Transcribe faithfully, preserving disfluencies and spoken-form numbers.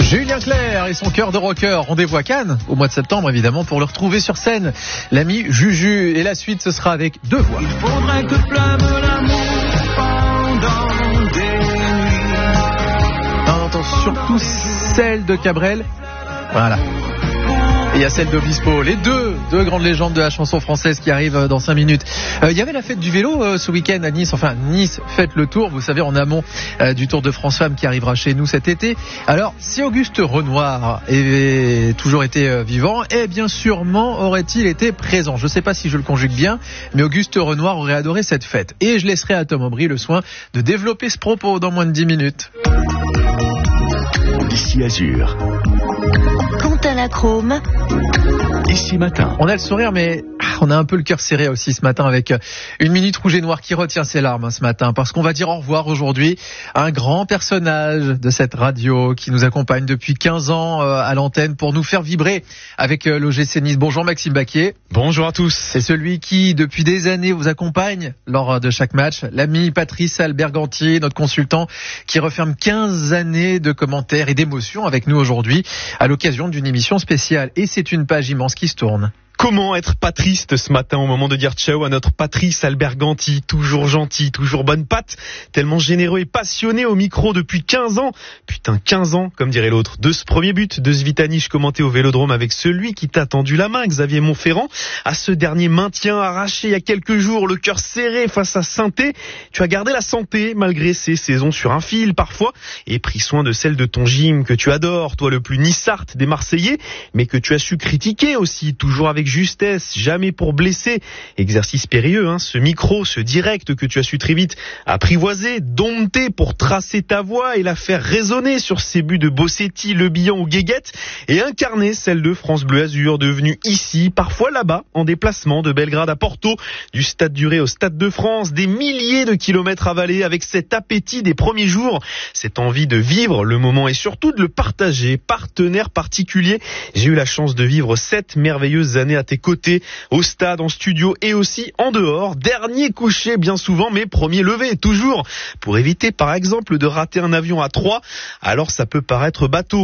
Julien Clerc et son cœur de rocker. Rendez-vous à Cannes au mois de septembre, évidemment, pour le retrouver sur scène. L'ami Juju. Et la suite, ce sera avec deux voix. Il faudrait que pleuve l'amour pendant des nuits. On entend surtout celle de Cabrel. Voilà. Et il y a celle d'Obispo, les deux, deux grandes légendes de la chanson française qui arrivent dans cinq minutes. Euh, il y avait la fête du vélo euh, ce week-end à Nice, enfin Nice fête le tour, vous savez, en amont euh, du Tour de France Femmes qui arrivera chez nous cet été. Alors, si Auguste Renoir avait toujours été euh, vivant, eh bien sûrement aurait-il été présent. Je ne sais pas si je le conjugue bien, mais Auguste Renoir aurait adoré cette fête. Et je laisserai à Tom Aubry le soin de développer ce propos dans moins de dix minutes. Ici Azur. Quant à la Chrome, Ici Matin. On a le sourire, mais on a un peu le cœur serré aussi ce matin avec une minute rouge et noire qui retient ses larmes hein, ce matin, parce qu'on va dire au revoir aujourd'hui à un grand personnage de cette radio qui nous accompagne depuis quinze ans euh, à l'antenne pour nous faire vibrer avec euh, l'O G C Nice. Bonjour Maxime Baquier. Bonjour à tous. C'est celui qui depuis des années vous accompagne lors de chaque match. L'ami Patrice Alberganti, notre consultant qui referme quinze années de commentaires et d'émotions avec nous aujourd'hui à l'occasion d'une émission spéciale. Et c'est une page immense qui se tourne. Comment être pas triste ce matin au moment de dire ciao à notre Patrice Alberganti, toujours gentil, toujours bonne patte, tellement généreux et passionné au micro depuis quinze ans. Putain, quinze ans, comme dirait l'autre. De ce premier but de Svitanic commenté au Vélodrome avec celui qui t'a tendu la main, Xavier Montferrand, à ce dernier maintien arraché il y a quelques jours, le cœur serré face à Saint-Étienne. Tu as gardé la santé malgré ces saisons sur un fil parfois et pris soin de celle de ton gym que tu adores, toi le plus nissart des Marseillais, mais que tu as su critiquer aussi, toujours avec justesse, jamais pour blesser. Exercice périlleux, hein, ce micro, ce direct que tu as su très vite apprivoiser, dompter pour tracer ta voix et la faire résonner sur ces buts de Bossetti, Le Bihan ou Guéguette et incarner celle de France Bleu Azur, devenue ici, parfois là-bas, en déplacement de Belgrade à Porto, du Stade du Ré au Stade de France, des milliers de kilomètres avalés avec cet appétit des premiers jours, cette envie de vivre le moment et surtout de le partager. Partenaire particulier, j'ai eu la chance de vivre sept merveilleuses années à tes côtés, au stade, en studio et aussi en dehors. Dernier couché bien souvent, mais premier levé toujours, pour éviter par exemple de rater un avion à trois. Alors ça peut paraître bateau.